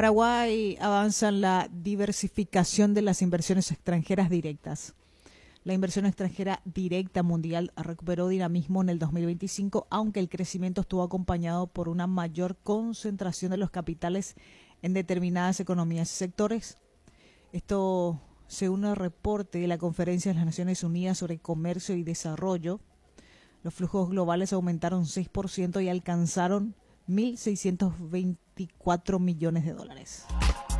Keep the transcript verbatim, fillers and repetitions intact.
Paraguay avanza en la diversificación de las inversiones extranjeras directas. La inversión extranjera directa mundial recuperó dinamismo en el dos mil veinticinco, aunque el crecimiento estuvo acompañado por una mayor concentración de los capitales en determinadas economías y sectores. Esto según el reporte de la Conferencia de las Naciones Unidas sobre Comercio y Desarrollo. Los flujos globales aumentaron seis por ciento y alcanzaron mil seiscientos veinticuatro millones de dólares.